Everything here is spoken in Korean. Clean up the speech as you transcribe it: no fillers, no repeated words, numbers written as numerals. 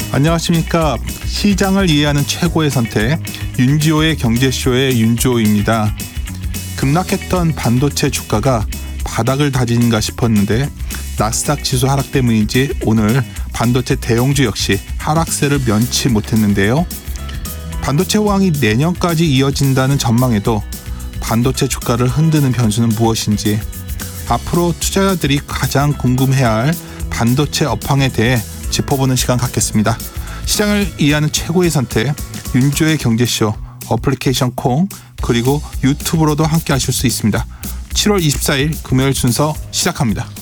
안녕하십니까. 시장을 이해하는 최고의 선택, 윤지호의 경제쇼의 윤지호입니다. 급락했던 반도체 주가가 바닥을 다지는가 싶었는데 나스닥 지수 하락 때문인지 오늘 반도체 대형주 역시 하락세를 면치 못했는데요. 반도체 호황이 내년까지 이어진다는 전망에도 반도체 주가를 흔드는 변수는 무엇인지, 앞으로 투자자들이 가장 궁금해야 할 반도체 업황에 대해 짚어보는 시간 갖겠습니다. 시장을 이해하는 최고의 선택, 윤지호의 경제쇼, 어플리케이션 콩, 그리고 유튜브로도 함께 하실 수 있습니다. 7월 24일 금요일 순서 시작합니다.